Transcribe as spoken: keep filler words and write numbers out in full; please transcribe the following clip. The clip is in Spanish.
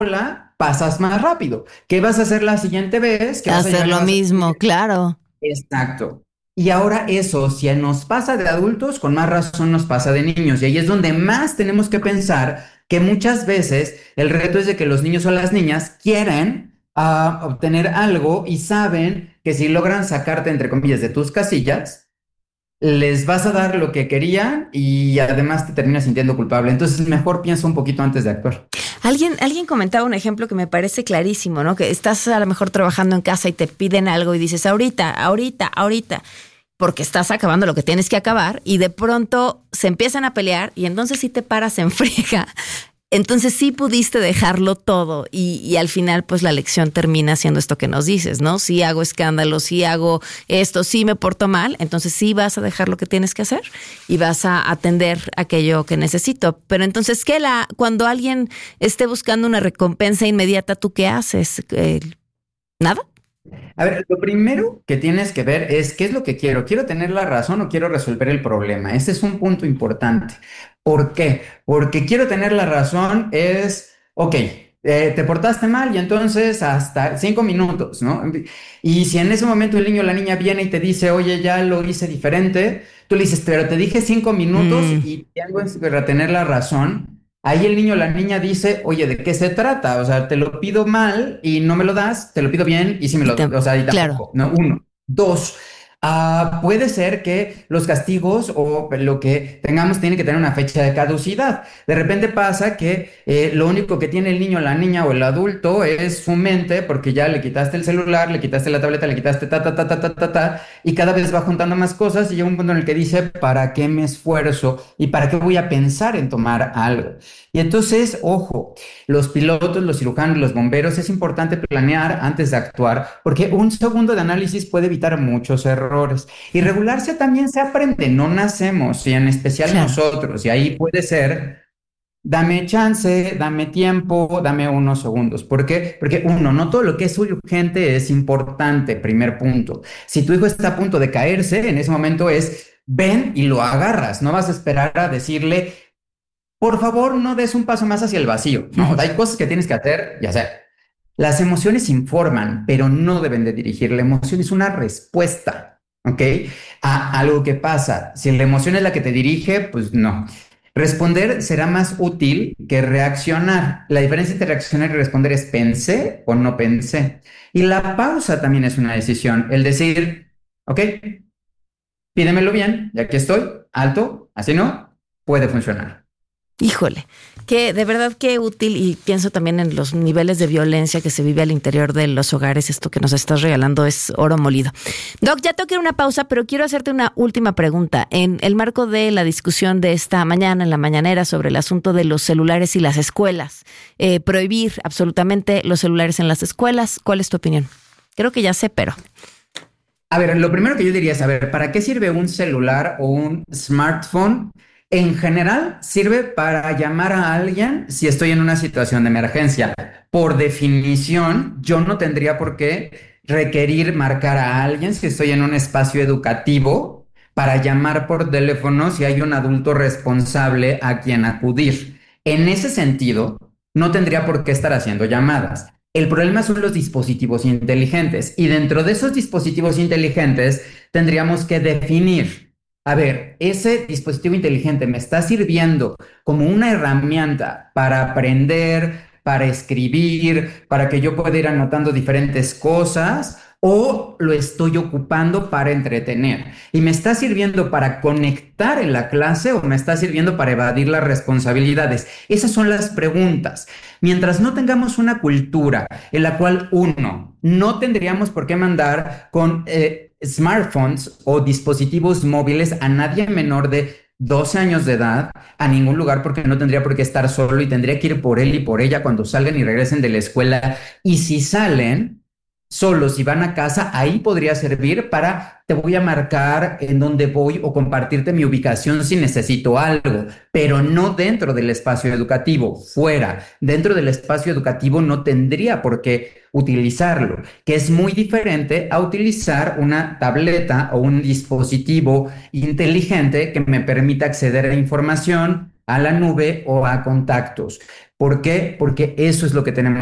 bola, pasas más rápido. ¿Qué vas a hacer la siguiente vez? ¿Qué vas a Hacer llegar y lo vas a mismo, claro. Exacto. Y ahora eso, si nos pasa de adultos, con más razón nos pasa de niños. Y ahí es donde más tenemos que pensar que muchas veces el reto es de que los niños o las niñas quieren ah, obtener algo y saben que si logran sacarte, entre comillas, de tus casillas, les vas a dar lo que querían y además te terminas sintiendo culpable. Entonces, mejor piensa un poquito antes de actuar. Alguien, alguien comentaba un ejemplo que me parece clarísimo, ¿no? Que estás a lo mejor trabajando en casa y te piden algo y dices, ahorita, ahorita, ahorita, porque estás acabando lo que tienes que acabar y de pronto se empiezan a pelear y entonces sí te paras en friega. Entonces sí pudiste dejarlo todo y, y al final pues la lección termina siendo esto que nos dices, ¿no? Si hago escándalo, si hago esto, si me porto mal, entonces sí vas a dejar lo que tienes que hacer y vas a atender aquello que necesito. Pero entonces, ¿qué la cuando alguien esté buscando una recompensa inmediata, tú qué haces? Eh, ¿Nada? A ver, lo primero que tienes que ver es qué es lo que quiero. ¿Quiero tener la razón o quiero resolver el problema? Ese es un punto importante. ¿Por qué? Porque quiero tener la razón es, ok, eh, te portaste mal y entonces hasta cinco minutos, ¿no? Y si en ese momento el niño o la niña viene y te dice, oye, ya lo hice diferente, tú le dices, pero te dije cinco minutos Mm, y tengo que tener la razón. Ahí el niño o la niña dice, oye, ¿de qué se trata? O sea, te lo pido mal y no me lo das, te lo pido bien y sí me y lo, te- o sea, y claro. tampoco, ¿no? Uno. Dos, ah, puede ser que los castigos o lo que tengamos tiene que tener una fecha de caducidad. De repente pasa que eh, lo único que tiene el niño, la niña o el adulto es su mente porque ya le quitaste el celular, le quitaste la tableta, le quitaste ta, ta, ta, ta, ta, ta, ta, y cada vez va juntando más cosas y llega un punto en el que dice, ¿para qué me esfuerzo? ¿Y para qué voy a pensar en tomar algo? Y entonces, ojo, los pilotos, los cirujanos, los bomberos, es importante planear antes de actuar, porque un segundo de análisis puede evitar muchos errores. Y regularse también se aprende, no nacemos, y en especial Claro. nosotros, y ahí puede ser, dame chance, dame tiempo, dame unos segundos. ¿Por qué? Porque uno, no todo lo que es urgente es importante, primer punto. Si tu hijo está a punto de caerse, en ese momento es, ven y lo agarras, no vas a esperar a decirle por favor, no des un paso más hacia el vacío, ¿no? Hay cosas que tienes que hacer y hacer. Las emociones informan, pero no deben de dirigir. La emoción es una respuesta, ¿ok? A algo que pasa. Si la emoción es la que te dirige, pues no. Responder será más útil que reaccionar. La diferencia entre reaccionar y responder es pensé o no pensé. Y la pausa también es una decisión. El decir, ok, pídemelo bien, ya que estoy, alto, así no, puede funcionar. Híjole, que de verdad que útil y pienso también en los niveles de violencia que se vive al interior de los hogares. Esto que nos estás regalando es oro molido. Doc, ya tengo que ir a una pausa, pero quiero hacerte una última pregunta. En el marco de la discusión de esta mañana, en la mañanera, sobre el asunto de los celulares y las escuelas, eh, prohibir absolutamente los celulares en las escuelas, ¿cuál es tu opinión? Creo que ya sé, pero... A ver, lo primero que yo diría es, a ver, ¿para qué sirve un celular o un smartphone? En general, sirve para llamar a alguien si estoy en una situación de emergencia. Por definición, yo no tendría por qué requerir marcar a alguien si estoy en un espacio educativo para llamar por teléfono si hay un adulto responsable a quien acudir. En ese sentido, no tendría por qué estar haciendo llamadas. El problema son los dispositivos inteligentes y dentro de esos dispositivos inteligentes tendríamos que definir, a ver, ese dispositivo inteligente me está sirviendo como una herramienta para aprender, para escribir, para que yo pueda ir anotando diferentes cosas o lo estoy ocupando para entretener. ¿Y me está sirviendo para conectar en la clase o me está sirviendo para evadir las responsabilidades? Esas son las preguntas. Mientras no tengamos una cultura en la cual, uno, no tendríamos por qué mandar con eh, smartphones o dispositivos móviles a nadie menor de doce años de edad a ningún lugar porque no tendría por qué estar solo y tendría que ir por él y por ella cuando salgan y regresen de la escuela. Y si salen solos y van a casa, ahí podría servir para te voy a marcar en dónde voy o compartirte mi ubicación si necesito algo, pero no dentro del espacio educativo, fuera. Dentro del espacio educativo no tendría por qué utilizarlo, que es muy diferente a utilizar una tableta o un dispositivo inteligente que me permita acceder a información a la nube o a contactos. ¿Por qué? Porque eso es lo que tenemos